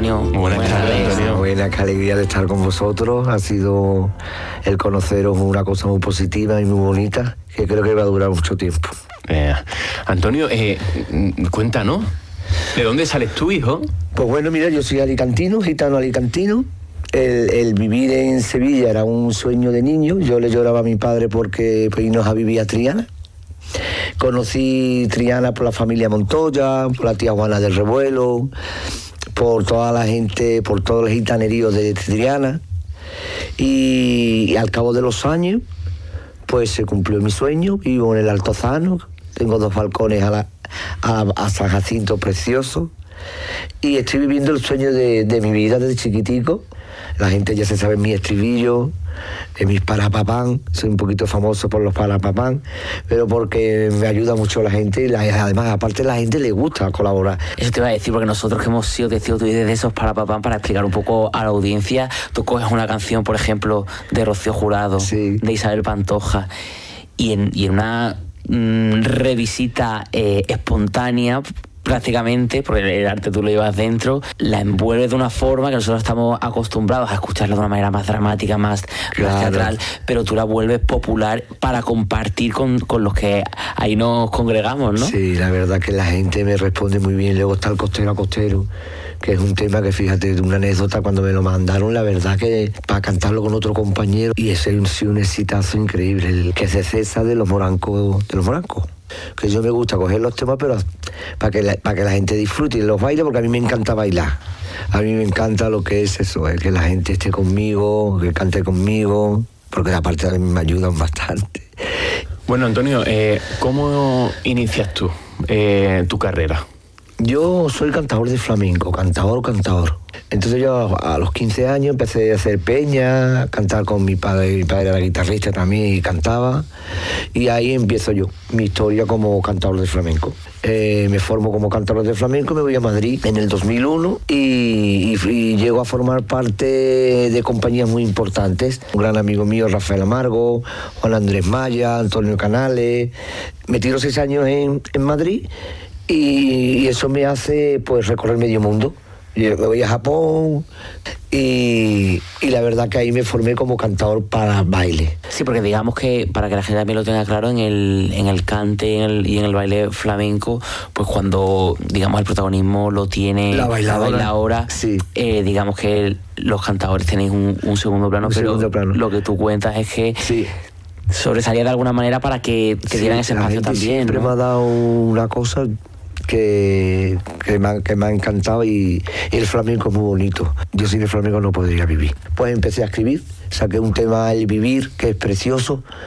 Antonio. Buenas tardes, Antonio. Buena, qué alegría de estar con vosotros. Ha sido el conoceros una cosa muy positiva y muy bonita, que creo que va a durar mucho tiempo. Antonio, cuéntanos, ¿de dónde sales tú, hijo? Pues bueno, mira, yo soy alicantino, gitano alicantino. El vivir en Sevilla era un sueño de niño. Yo le lloraba a mi padre porque pues, irnos a vivir a Triana. Conocí Triana por la familia Montoya, por la tía Juana del Revuelo, por toda la gente, por todo el gitanerío de Triana. Y al cabo de los años, pues se cumplió mi sueño. Vivo en el Altozano, tengo 2 balcones a San Jacinto precioso. Y estoy viviendo el sueño de mi vida desde chiquitico. La gente ya se sabe mi estribillo, mis parapapán. Soy un poquito famoso por los parapapán, pero porque me ayuda mucho la gente y además, aparte, la gente le gusta colaborar. Eso te iba a decir, porque nosotros que hemos sido testigos tuyos de esos parapapán, para explicar un poco a la audiencia, tú coges una canción, por ejemplo, de Rocío Jurado, sí, de Isabel Pantoja, y en una revisita espontánea, prácticamente, porque el arte tú lo llevas dentro, la envuelves de una forma que nosotros estamos acostumbrados a escucharla de una manera más dramática, más teatral, pero tú la vuelves popular para compartir con los que ahí nos congregamos, ¿no? Sí, la verdad que la gente me responde muy bien. Luego está el Costero a Costero, que es un tema que, fíjate, de una anécdota, cuando me lo mandaron, la verdad que para cantarlo con otro compañero, y ese es un exitazo increíble, el que se cesa de los morancos, que yo me gusta coger los temas, pero para que la gente disfrute y los baile, porque a mí me encanta bailar. A mí me encanta lo que es eso, que la gente esté conmigo, que cante conmigo, porque aparte a mí me ayudan bastante. Bueno, Antonio, ¿cómo inicias tú tu carrera? Yo soy cantador de flamenco, cantador. Entonces yo a los 15 años empecé a hacer peña, a cantar con mi padre era guitarrista también y cantaba. Y ahí empiezo yo, mi historia como cantador de flamenco. Me formo como cantador de flamenco, me voy a Madrid en el 2001 y llego a formar parte de compañías muy importantes. Un gran amigo mío, Rafael Amargo, Juan Andrés Maya, Antonio Canales. Me tiro 6 años en Madrid. Y eso me hace pues recorrer medio mundo. Yo me voy a Japón y la verdad que ahí me formé como cantador para baile. Sí, porque digamos que, para que la gente también lo tenga claro, en el cante y en el baile flamenco, pues cuando, digamos, el protagonismo lo tiene la bailadora, sí. Digamos que los cantadores tenéis un segundo plano, lo que tú cuentas es que... Sí. Sobresalía de alguna manera para que dieran ese espacio también. Siempre me ha dado una cosa que me ha encantado y el flamenco es muy bonito. Yo sin el flamenco no podría vivir. Pues empecé a escribir, saqué un tema, El Vivir, que es precioso,